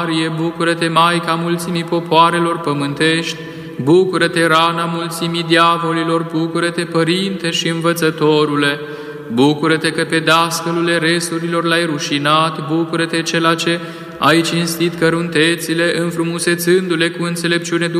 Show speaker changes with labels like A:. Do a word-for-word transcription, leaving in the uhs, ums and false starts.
A: Bucură-te, Maica mulțimii popoarelor pământești, bucură-te, rana mulțimii diavolilor, bucură-te, Părinte și Învățătorule, bucură-te că pe dascălule resurilor l-ai rușinat, bucură-te, cela ce ai cinstit căruntețile, înfrumusețându-le cu înțelepciune